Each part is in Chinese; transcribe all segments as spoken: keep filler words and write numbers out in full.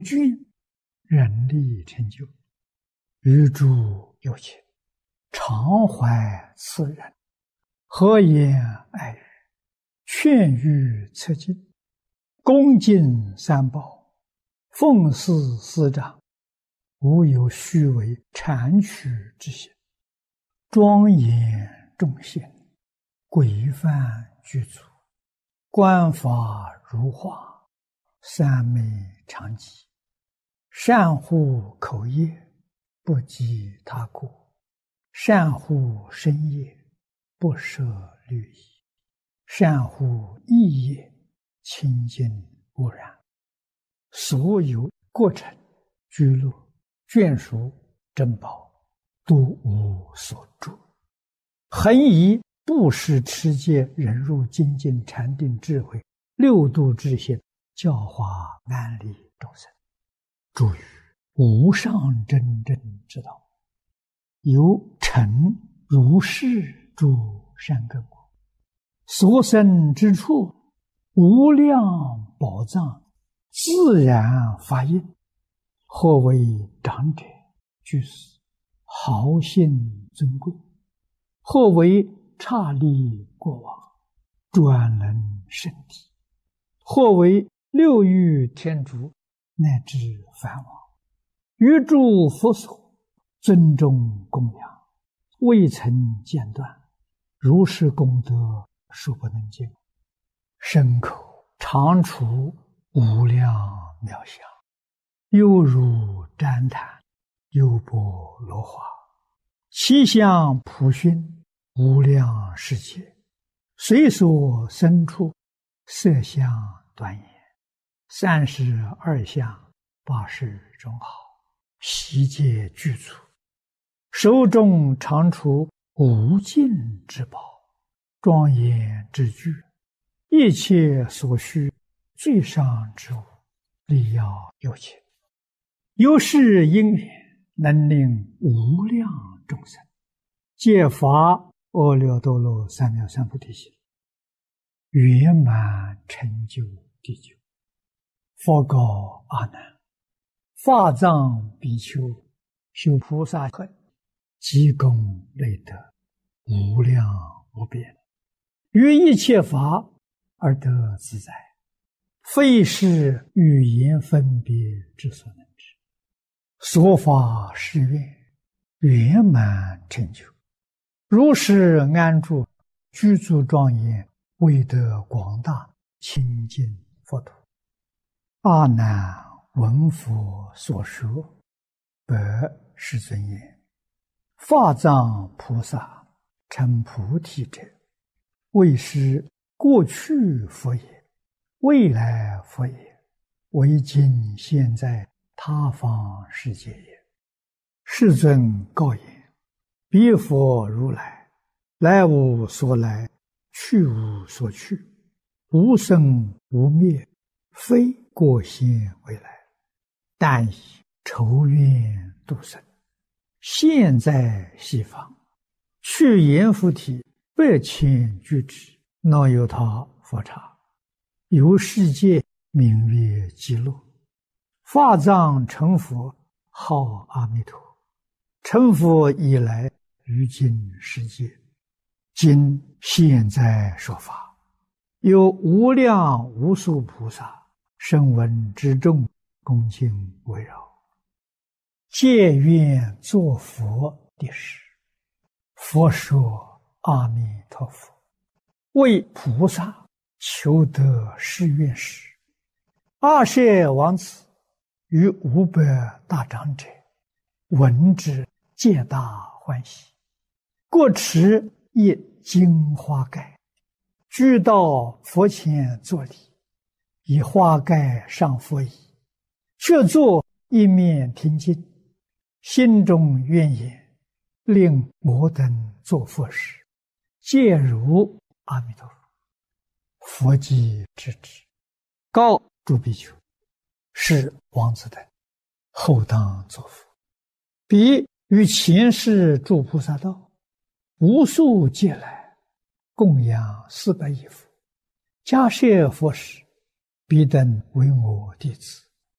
君人力成就，与诸有情，常怀慈仁，和颜爱语，劝喻策进，恭敬三宝，奉事师长，无有虚伪谄曲之心，庄严众贤，规范具足，观法如画，三昧常寂，善护口业，不及他过；善护身业，不舍律仪；善护意业，清净无染。所有过程、居乐、眷属、珍宝，都无所著。恒以布施、持戒、忍辱、精进、禅定、智慧六度之心，教化安利众生，助于无上真正之道，由成如是诸善根果，所生之处，无量宝藏自然发应，或为长者居士，豪信尊贵；或为刹利国王，专能圣体；或为六欲天竺，乃至梵王，于诸佛所尊重供养，未曾间断，如是功德数不能尽，身口常处无量妙相，犹如旃檀，优波罗花，其相普熏，无量世界，随所生处，色相端严，三十二相，八十种好，悉皆具足，手中常处无尽之宝，庄严之具，一切所需最上之物，力要有情，由是因缘，能令无量众生皆发阿耨多罗三藐三菩提心，圆满成就地久。佛告阿难：法藏比丘修菩萨恨，积功累德，无量无边，于一切法而得自在，非是语言分别之所能知。所发誓愿，圆满成就，如是安住，居住庄严，为得广大清净佛土。阿难闻佛所说，白世尊言：法藏菩萨成菩提者，为是过去佛也，未来佛也，为今现在他方世界也。世尊告言：彼佛如来，来无所来，去无所去，无生无灭，非过现未来，但以筹愿度生，现在西方，去阎浮提百千俱胝，若有他佛刹，由世界名曰极乐。法藏成佛，号阿弥陀。成佛以来，于今世界，今现在说法，有无量无数菩萨声闻之众，恭敬围绕，皆愿作佛的事。佛说：阿弥陀佛，为菩萨求得誓愿时，阿舍王子与五百大长者闻之，皆大欢喜，各持一金花盖，俱到佛前作礼，以花盖上佛椅，却坐一面听经，心中愿言：令我等作佛时，皆如阿弥陀佛。佛即知之，告诸比丘：是王子等后当作佛。彼于前世诸菩萨道，无数劫来，供养四百亿佛，迦叶佛时，彼等为我弟子，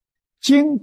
经